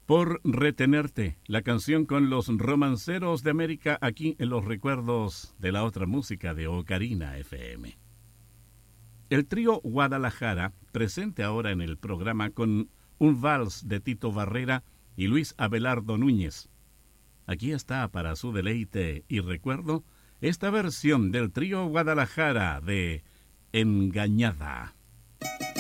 Por retenerte, la canción con los romanceros de América aquí en los recuerdos de la otra música de Ocarina FM. El trío Guadalajara, presente ahora en el programa con un vals de Tito Barrera y Luis Abelardo Núñez. Aquí está para su deleite y recuerdo esta versión del trío Guadalajara de Engañada.